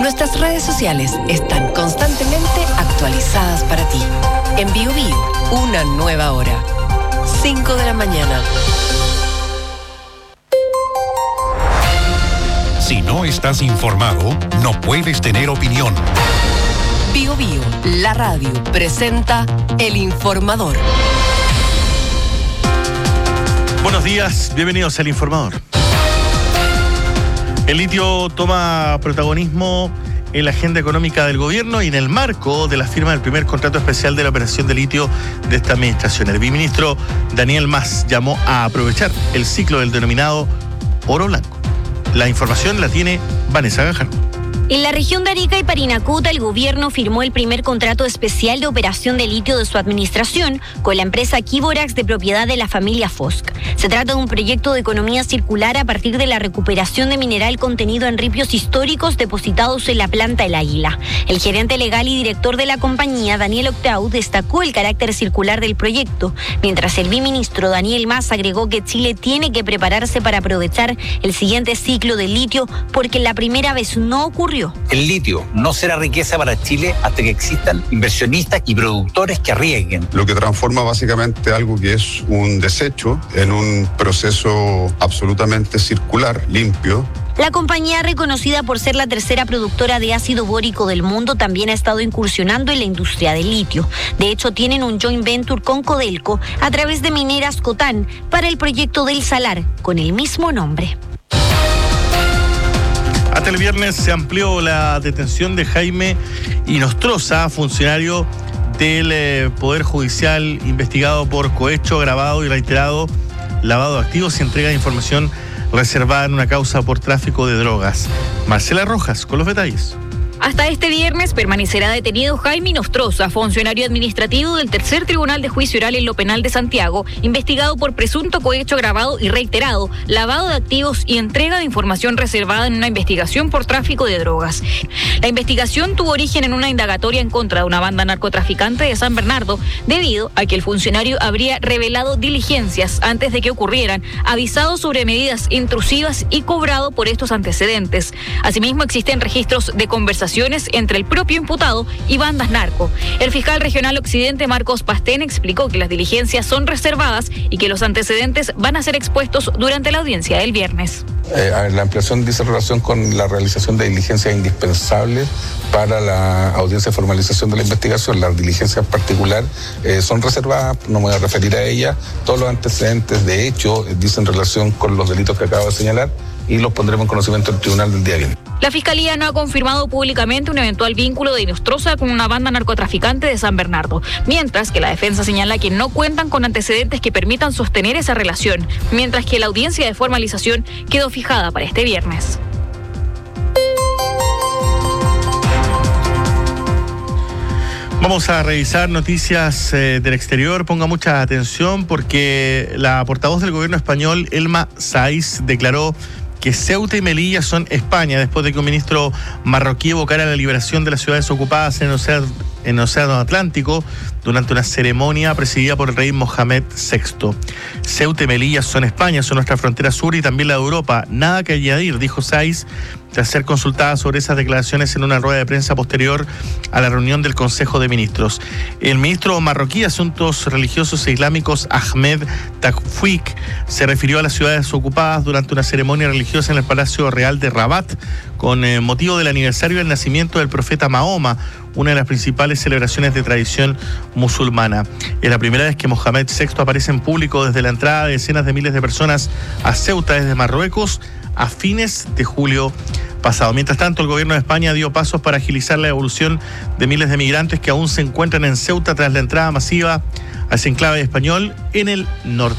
Nuestras redes sociales están constantemente actualizadas para ti. En Bio-Bio, una nueva hora. 5 de la mañana. Si no estás informado, no puedes tener opinión. Bio-Bio, la radio, presenta El Informador. Buenos días, bienvenidos al Informador. El litio toma protagonismo en la agenda económica del gobierno y en el marco de la firma del primer contrato especial de la operación de litio de esta administración. El viceministro Daniel Mas llamó a aprovechar el ciclo del denominado oro blanco. La información la tiene Vanessa Gajardo. En la región de Arica y Parinacota, el gobierno firmó el primer contrato especial de operación de litio de su administración con la empresa Quiborax de propiedad de la familia Fosk. Se trata de un proyecto de economía circular a partir de la recuperación de mineral contenido en ripios históricos depositados en la planta El Águila. El gerente legal y director de la compañía, Daniel Octau, destacó el carácter circular del proyecto, mientras el viceministro Daniel Mas agregó que Chile tiene que prepararse para aprovechar el siguiente ciclo del litio porque la primera vez no ocurrió. El litio no será riqueza para Chile hasta que existan inversionistas y productores que arriesguen. Lo que transforma básicamente algo que es un desecho en un proceso absolutamente circular, limpio. La compañía, reconocida por ser la tercera productora de ácido bórico del mundo, también ha estado incursionando en la industria del litio. De hecho, tienen un joint venture con Codelco a través de Mineras Cotán para el proyecto del Salar, con el mismo nombre. Hasta el viernes se amplió la detención de Jaime Inostroza, funcionario del Poder Judicial investigado por cohecho, agravado y reiterado lavado de activos y entrega de información reservada en una causa por tráfico de drogas. Marcela Rojas con los detalles. Hasta este viernes permanecerá detenido Jaime Inostroza, funcionario administrativo del Tercer Tribunal de Juicio Oral en lo Penal de Santiago, investigado por presunto cohecho agravado y reiterado, lavado de activos y entrega de información reservada en una investigación por tráfico de drogas. La investigación tuvo origen en una indagatoria en contra de una banda narcotraficante de San Bernardo, debido a que el funcionario habría revelado diligencias antes de que ocurrieran, avisado sobre medidas intrusivas y cobrado por estos antecedentes. Asimismo, existen registros de conversaciones entre el propio imputado y bandas narco. El fiscal regional Occidente, Marcos Pastén, explicó que las diligencias son reservadas y que los antecedentes van a ser expuestos durante la audiencia del viernes. La ampliación dice relación con la realización de diligencias indispensables para la audiencia de formalización de la investigación. Las diligencias en particular son reservadas, no me voy a referir a ellas. Todos los antecedentes, de hecho, dicen relación con los delitos que acabo de señalar y los pondremos en conocimiento del tribunal del día viernes. La Fiscalía no ha confirmado públicamente un eventual vínculo de Inostroza con una banda narcotraficante de San Bernardo, mientras que la defensa señala que no cuentan con antecedentes que permitan sostener esa relación, mientras que la audiencia de formalización quedó fijada para este viernes. Vamos a revisar noticias del exterior. Ponga mucha atención porque la portavoz del gobierno español, Elma Saiz, declaró que Ceuta y Melilla son España después de que un ministro marroquí evocara la liberación de las ciudades ocupadas en el Océano Atlántico durante una ceremonia presidida por el rey Mohamed VI. Ceuta y Melilla son España, son nuestra frontera sur y también la de Europa. Nada que añadir, dijo Saiz, tras ser consultada sobre esas declaraciones en una rueda de prensa posterior a la reunión del Consejo de Ministros. El ministro marroquí de Asuntos Religiosos e Islámicos, Ahmed Tawfik, se refirió a las ciudades ocupadas durante una ceremonia religiosa en el Palacio Real de Rabat, con motivo del aniversario del nacimiento del profeta Mahoma, una de las principales celebraciones de tradición musulmana. Es la primera vez que Mohamed VI aparece en público desde la entrada de decenas de miles de personas a Ceuta desde Marruecos a fines de julio pasado. Mientras tanto, el gobierno de España dio pasos para agilizar la evolución de miles de migrantes que aún se encuentran en Ceuta tras la entrada masiva a ese enclave español en el norte.